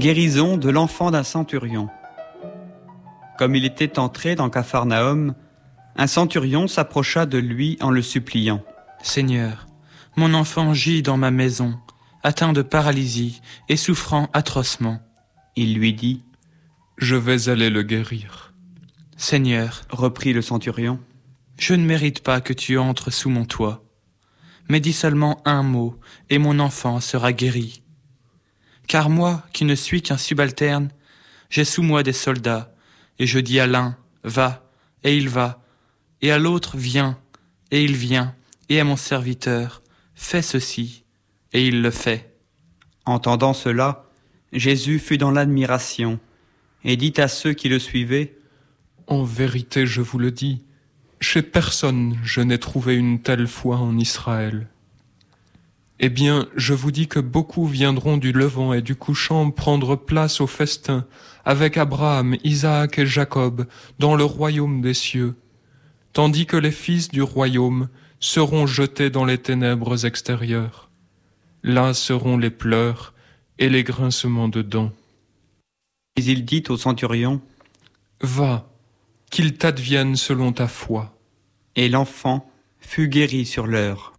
Guérison de l'enfant d'un centurion. Comme il était entré dans Capharnaüm, un centurion s'approcha de lui en le suppliant. « Seigneur, mon enfant gît dans ma maison, atteint de paralysie et souffrant atrocement. » Il lui dit : « Je vais aller le guérir. »« Seigneur, reprit le centurion, je ne mérite pas que tu entres sous mon toit, mais dis seulement un mot et mon enfant sera guéri. Car moi, qui ne suis qu'un subalterne, j'ai sous moi des soldats, et je dis à l'un, va, et il va, et à l'autre, viens, et il vient, et à mon serviteur, fais ceci, et il le fait. » Entendant cela, Jésus fut dans l'admiration, et dit à ceux qui le suivaient : « En vérité, je vous le dis, chez personne je n'ai trouvé une telle foi en Israël. Eh bien, je vous dis que beaucoup viendront du levant et du couchant prendre place au festin avec Abraham, Isaac et Jacob dans le royaume des cieux, tandis que les fils du royaume seront jetés dans les ténèbres extérieures. Là seront les pleurs et les grincements de dents. » Puis il dit au centurion : « Va, qu'il t'advienne selon ta foi. » Et l'enfant fut guéri sur l'heure.